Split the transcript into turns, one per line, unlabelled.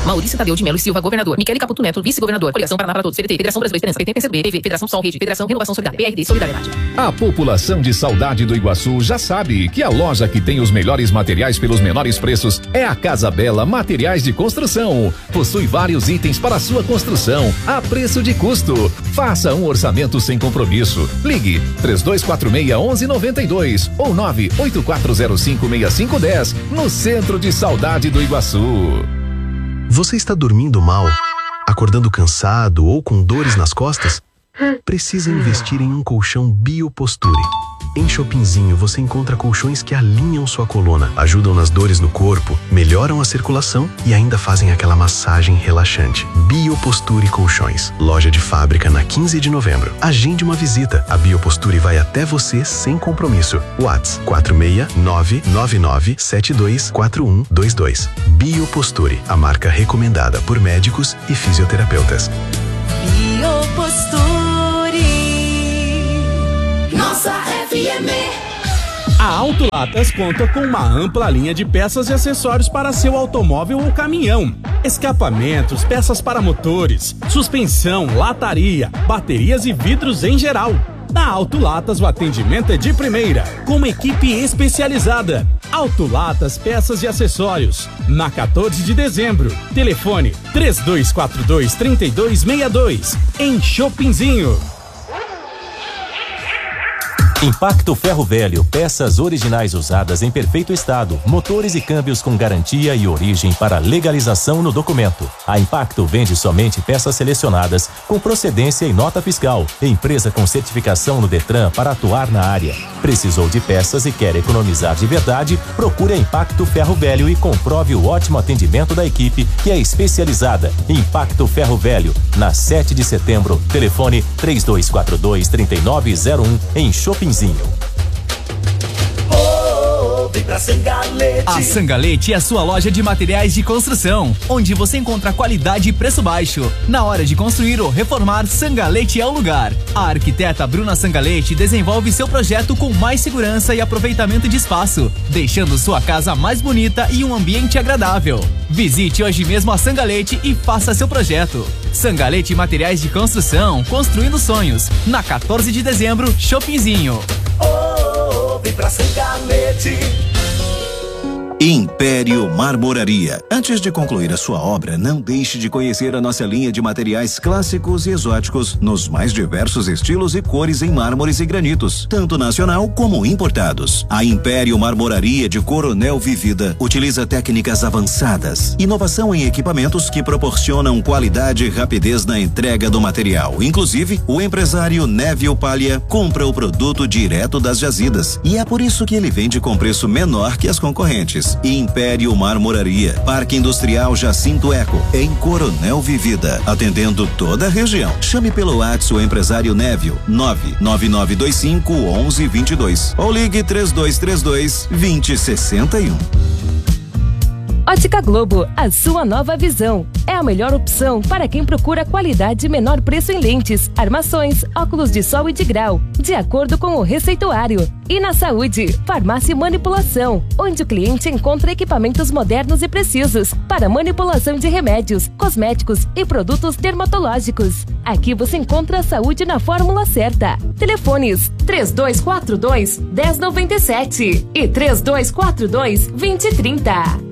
Maurício Tadeu de Melo e Silva, governador. Michele Caputo Neto, vice-governador. Coligação Paraná para Todos, PDT, Federação Brasileira de Esperança, PT, PCB, PV, Federação Sol Rede, Federação Renovação Solidária, PRD, Solidariedade.
A população de Saudade do Iguaçu já sabe que a loja que tem os melhores materiais pelos menores preços é a Casa Bela Materiais de Construção. Possui vários itens para sua construção a preço de custo. Faça um orçamento sem compromisso. Ligue 3246-1192 ou 98405-6510 no centro de Saudade do Iguaçu.
Você está dormindo mal, acordando cansado ou com dores nas costas? Precisa investir em um colchão Bioposture. Em Shoppingzinho você encontra colchões que alinham sua coluna, ajudam nas dores no corpo, melhoram a circulação e ainda fazem aquela massagem relaxante. Bioposture Colchões. Loja de fábrica na 15 de novembro. Agende uma visita. A Bioposture vai até você sem compromisso. WhatsApp 46999724122. Bioposture, a marca recomendada por médicos e fisioterapeutas.
Bioposture. Nossa FM.
A Autolatas conta com uma ampla linha de peças e acessórios para seu automóvel ou caminhão. Escapamentos, peças para motores, suspensão, lataria, baterias e vidros em geral. Na Autolatas o atendimento é de primeira, com uma equipe especializada. Autolatas Peças e Acessórios. Na 14 de dezembro. Telefone 3242-3262. Em Shoppingzinho.
Impacto Ferro Velho, peças originais usadas em perfeito estado, motores e câmbios com garantia e origem para legalização no documento. A Impacto vende somente peças selecionadas com procedência e nota fiscal. Empresa com certificação no Detran para atuar na área. Precisou de peças e quer economizar de verdade? Procure a Impacto Ferro Velho e comprove o ótimo atendimento da equipe que é especializada. Impacto Ferro Velho, na 7 de setembro. Telefone 3242-3901 em Shoppingzinho.
Vem pra Sangalete.
A Sangalete é a sua loja de materiais de construção, onde você encontra qualidade e preço baixo. Na hora de construir ou reformar, Sangalete é o lugar. A arquiteta Bruna Sangalete desenvolve seu projeto com mais segurança e aproveitamento de espaço, deixando sua casa mais bonita e um ambiente agradável. Visite hoje mesmo a Sangalete e faça seu projeto. Sangalete Materiais de Construção, construindo sonhos. Na 14 de dezembro, Shoppingzinho.
Vem pra Sangalete.
Império Marmoraria. Antes de concluir a sua obra, não deixe de conhecer a nossa linha de materiais clássicos e exóticos nos mais diversos estilos e cores em mármores e granitos, tanto nacional como importados. A Império Marmoraria de Coronel Vivida utiliza técnicas avançadas, inovação em equipamentos que proporcionam qualidade e rapidez na entrega do material. Inclusive, o empresário Neville Palha compra o produto direto das jazidas e é por isso que ele vende com preço menor que as concorrentes. Império Marmoraria, Parque Industrial Jacinto Eco, em Coronel Vivida, atendendo toda a região. Chame pelo WhatsApp o empresário Neville 99925-1122 ou ligue 3232-2061.
Ótica Globo, a sua nova visão. É a melhor opção para quem procura qualidade e menor preço em lentes, armações, óculos de sol e de grau, de acordo com o receituário. E na saúde, farmácia e manipulação, onde o cliente encontra equipamentos modernos e precisos para manipulação de remédios, cosméticos e produtos dermatológicos. Aqui você encontra a saúde na fórmula certa. Telefones 3242-1097 e 3242-2030.